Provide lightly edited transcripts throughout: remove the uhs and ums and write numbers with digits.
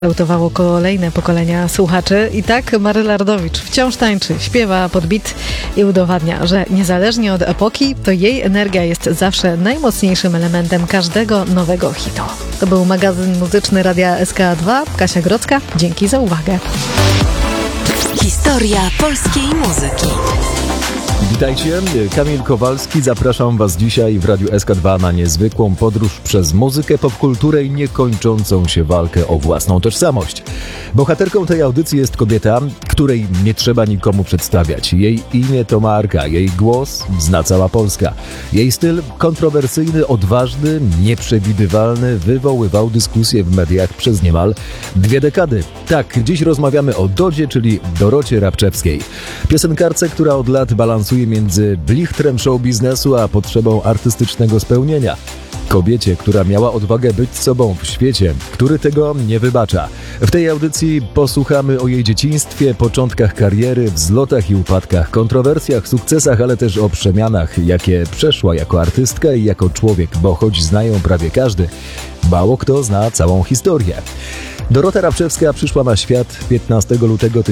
Kształtowało kolejne pokolenia słuchaczy i tak Maryla Rodowicz wciąż tańczy, śpiewa pod beat i udowadnia, że niezależnie od epoki, to jej energia jest zawsze najmocniejszym elementem każdego nowego hitu. To był magazyn muzyczny Radia SK2. Kasia Grodzka, dzięki za uwagę. Historia polskiej muzyki. Witajcie, Kamil Kowalski. Zapraszam Was dzisiaj w Radiu SK2 na niezwykłą podróż przez muzykę, popkulturę i niekończącą się walkę o własną tożsamość. Bohaterką tej audycji jest kobieta, której nie trzeba nikomu przedstawiać. Jej imię to marka, jej głos zna cała Polska. Jej styl kontrowersyjny, odważny, nieprzewidywalny wywoływał dyskusje w mediach przez niemal 2 dekady. Tak, dziś rozmawiamy o Dodzie, czyli Dorocie Rabczewskiej. Piosenkarce, która od lat balansuje między blichtrem show biznesu a potrzebą artystycznego spełnienia. Kobiecie, która miała odwagę być sobą w świecie, który tego nie wybacza. W tej audycji posłuchamy o jej dzieciństwie, początkach kariery, wzlotach i upadkach, kontrowersjach, sukcesach, ale też o przemianach, jakie przeszła jako artystka i jako człowiek, bo choć znają prawie każdy, mało kto zna całą historię. Dorota Rabczewska przyszła na świat 15 lutego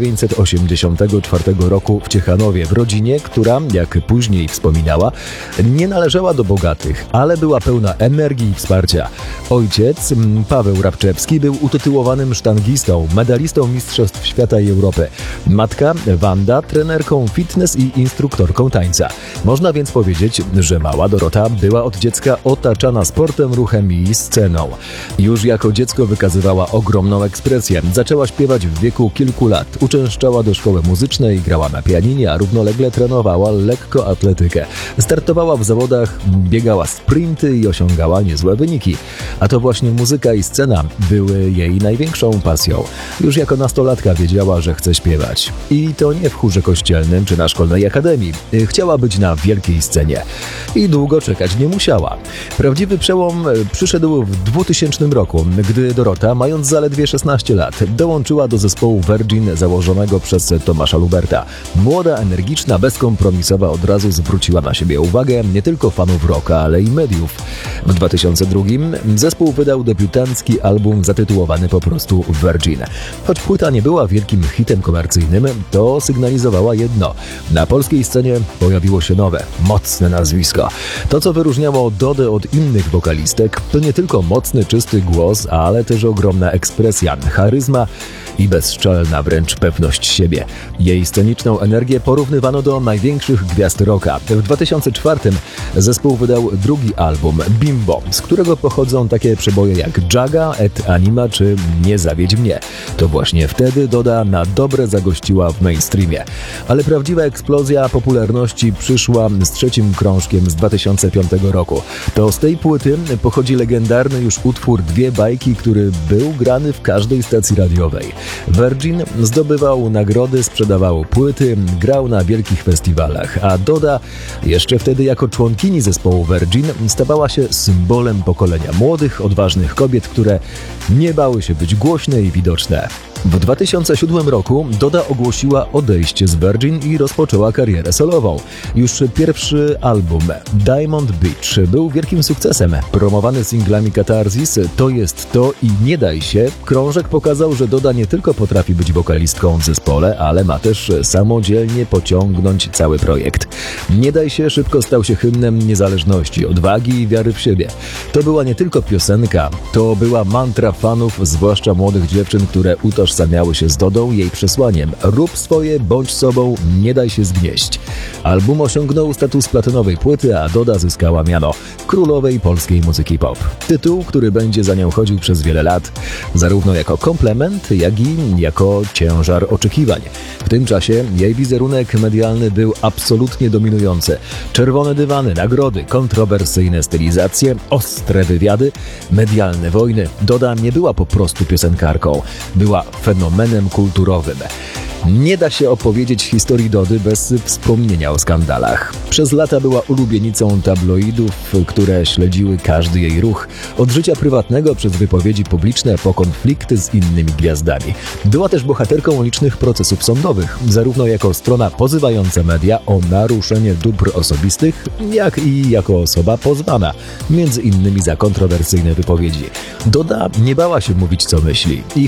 1984 roku w Ciechanowie, w rodzinie, która, jak później wspominała, nie należała do bogatych, ale była pełna energii i wsparcia. Ojciec, Paweł Rabczewski, był utytułowanym sztangistą, medalistą Mistrzostw Świata i Europy. Matka, Wanda, trenerką fitness i instruktorką tańca. Można więc powiedzieć, że mała Dorota była od dziecka otaczana sportem, ruchem i sceną. Już jako dziecko wykazywała ogromną ekspresję. Zaczęła śpiewać w wieku kilku lat. Uczęszczała do szkoły muzycznej, grała na pianinie, a równolegle trenowała lekkoatletykę. Startowała w zawodach, biegała sprinty i osiągała niezłe wyniki. A to właśnie muzyka i scena były jej największą pasją. Już jako nastolatka wiedziała, że chce śpiewać. I to nie w chórze kościelnym czy na szkolnej akademii. Chciała być na wielkiej scenie. I długo czekać nie musiała. Prawdziwy przełom przyszedł w 2000 roku, gdy Dorota, mając zaledwie 16 lat, dołączyła do zespołu Virgin założonego przez Tomasza Luberta. Młoda, energiczna, bezkompromisowa od razu zwróciła na siebie uwagę nie tylko fanów rocka, ale i mediów. W 2002 zespół wydał debiutancki album zatytułowany po prostu Virgin. Choć płyta nie była wielkim hitem komercyjnym, to sygnalizowała jedno. Na polskiej scenie pojawiło się nowe, mocne nazwisko. To, co wyróżniało Dodę od innych wokalistek, to nie tylko mocny, czysty głos, ale też ogromna ekspresja, charyzma i bezczelna wręcz pewność siebie. Jej sceniczną energię porównywano do największych gwiazd rocka. W 2004 zespół wydał drugi album, Bimbo, z którego pochodzą takie przeboje jak Jaga, Et Anima czy Nie zawiedź mnie. To właśnie wtedy Doda na dobre zagościła w mainstreamie. Ale prawdziwa eksplozja popularności przyszła z trzecim krążkiem z 2005 roku. To z tej płyty pochodzi legendarny już utwór Dwie bajki, który był grany w każdej stacji radiowej. Virgin zdobywał nagrody, sprzedawał płyty, grał na wielkich festiwalach, a Doda jeszcze wtedy jako członkini zespołu Virgin stawała się symbolem pokolenia młodych, odważnych kobiet, które nie bały się być głośne i widoczne. W 2007 roku Doda ogłosiła odejście z Virgin i rozpoczęła karierę solową. Już pierwszy album, Diamond Beach, był wielkim sukcesem. Promowany singlami Katarzys, To jest to i Nie daj się, krążek pokazał, że Doda nie tylko potrafi być wokalistką w zespole, ale ma też samodzielnie pociągnąć cały projekt. Nie daj się szybko stał się hymnem niezależności, odwagi i wiary w siebie. To była nie tylko piosenka, to była mantra fanów, zwłaszcza młodych dziewczyn, które utożsamiały się z Dodą, jej przesłaniem: rób swoje, bądź sobą, nie daj się zgnieść. Album osiągnął status platynowej płyty, a Doda zyskała miano królowej polskiej muzyki pop. Tytuł, który będzie za nią chodził przez wiele lat, zarówno jako komplement, jak i jako ciężar oczekiwań. W tym czasie jej wizerunek medialny był absolutnie dominujący. Czerwone dywany, nagrody, kontrowersyjne stylizacje, ostre wywiady, medialne wojny. Doda nie była po prostu piosenkarką, była fenomenem kulturowym. Nie da się opowiedzieć historii Dody bez wspomnienia o skandalach. Przez lata była ulubienicą tabloidów, które śledziły każdy jej ruch. Od życia prywatnego przez wypowiedzi publiczne po konflikty z innymi gwiazdami. Była też bohaterką licznych procesów sądowych, zarówno jako strona pozywająca media o naruszenie dóbr osobistych, jak i jako osoba pozwana, między innymi za kontrowersyjne wypowiedzi. Doda nie bała się mówić, co myśli. I